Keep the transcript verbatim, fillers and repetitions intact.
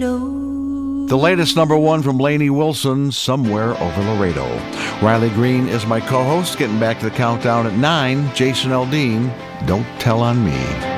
Laredo. The latest number one from Lainey Wilson, Somewhere Over Laredo. Riley Green is my co-host. Getting back to the countdown at nine, Jason Aldean, Don't Tell on Me.